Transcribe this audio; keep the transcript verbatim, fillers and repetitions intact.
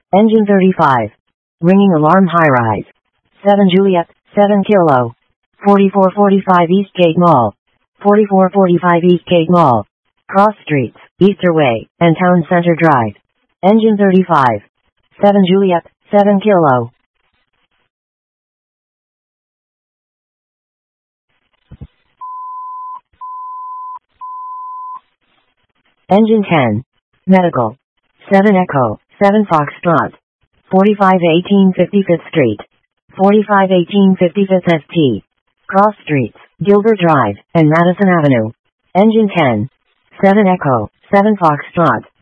Engine thirty-five. Ringing alarm high-rise. seven Juliet, seven Kilo. forty-four forty-five Eastgate Mall. forty-four forty-five Eastgate Mall. Cross Streets, Easter Way, and Town Center Drive. Engine thirty-five. seven Juliet, seven Kilo. Engine ten. Medical. seven Echo, seven Foxtrot. forty-five eighteen fifty-fifth Street. forty-five eighteen fifty-fifth S T. Cross Streets, Gilbert Drive, and Madison Avenue. Engine ten. seven Echo, seven Foxtrot.